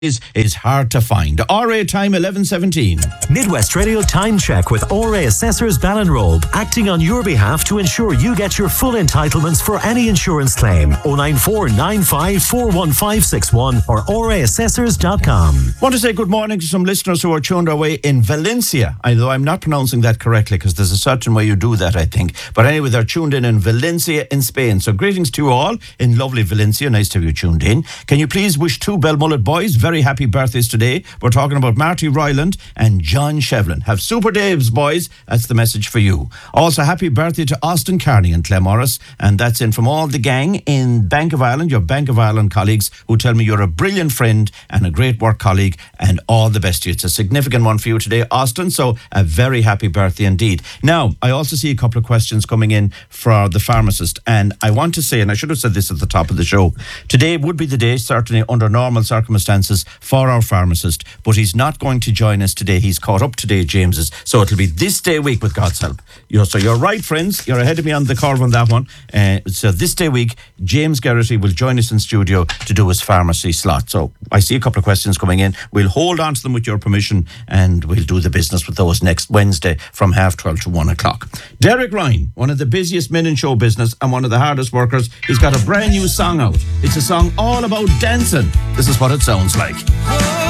is hard to find. RA time 11:17. Midwest Radio Time Check with RA Assessors Ballinrobe, acting on your behalf to ensure you get your full entitlements for any insurance claim. 094 95 41561 or raassessors.com. Want to say good morning to some listeners who are tuned our way in Valencia, although I'm not pronouncing that correctly because there's a certain way you do that, I think. But anyway, they're tuned in Valencia in Spain. So greetings to you all in lovely Valencia. Nice to have you tuned in. Can you please wish two Belmullet boys very happy birthdays today? We're talking about Marty Ryland and John Shevlin. Have super days, boys. That's the message for you. Also, happy birthday to Austin Carney and Clemorris. And that's in from all the gang in Bank of Ireland, your Bank of Ireland colleagues, who tell me you're a brilliant friend and a great work colleague, and all the best to you. It's a significant one for you today, Austin, so a very happy birthday indeed. Now, I also see a couple of questions coming in for the pharmacist, and I want to say, and I should have said this at the top of the show, today would be the day, certainly under normal circumstances, for our pharmacist, but he's not going to join us today. He's caught up today, James's, so it'll be this day week with God's help. So you're right, friends, you're ahead of me on the curve on that one. So this day week, James Geraghty will join us in studio to do his pharmacy slot. So I see a couple of questions coming in. We'll hold on to them with your permission, and we'll do the business with those next Wednesday from 12:30 to 1 o'clock. Derek Ryan, one of the busiest men in show business and one of the hardest workers, he's got a brand new song out. It's a song all about dancing. This is what it sounds like.